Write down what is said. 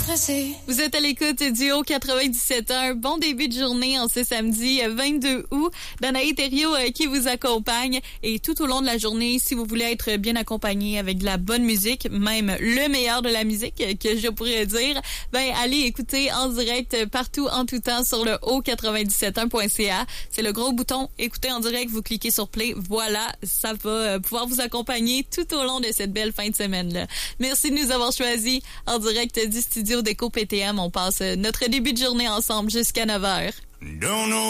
stressé. Vous êtes à l'écoute du Haut 97.1. Bon début de journée en ce samedi 22 août. Danaï Thériault qui vous accompagne. Et tout au long de la journée, si vous voulez être bien accompagné avec de la bonne musique, même le meilleur de la musique que je pourrais dire, ben allez écouter en direct partout en tout temps sur le haut971.ca. C'est le gros bouton écouter en direct, vous cliquez sur play. Voilà, ça va pouvoir vous accompagner tout au long de cette belle fin de semaine-là. Merci de nous avoir choisis en direct du studio d'Éco PTM. On passe notre début de journée ensemble jusqu'à 9h.